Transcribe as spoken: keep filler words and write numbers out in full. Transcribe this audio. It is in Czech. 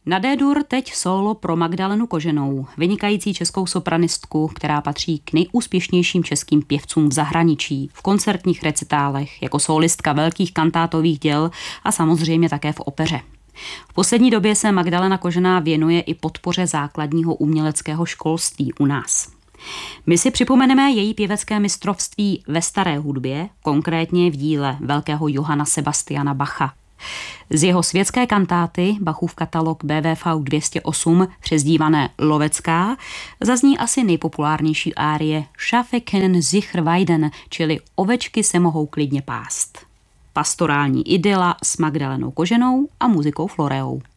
Na D-dur teď sólo pro Magdalenu Koženou, vynikající českou sopranistku, která patří k nejúspěšnějším českým pěvcům v zahraničí, v koncertních recitálech, jako sólistka velkých kantátových děl a samozřejmě také v opeře. V poslední době se Magdalena Kožená věnuje i podpoře základního uměleckého školství u nás. My si připomeneme její pěvecké mistrovství ve staré hudbě, konkrétně v díle velkého Johana Sebastiana Bacha. Z jeho světské kantáty, Bachův katalog B V V dvě stě osm, přezdívané Lovecká, zazní asi nejpopulárnější árie Schafe können sich weiden, čili Ovečky se mohou klidně pást. Pastorální idyla s Magdalenou Koženou a muzikou Floreou.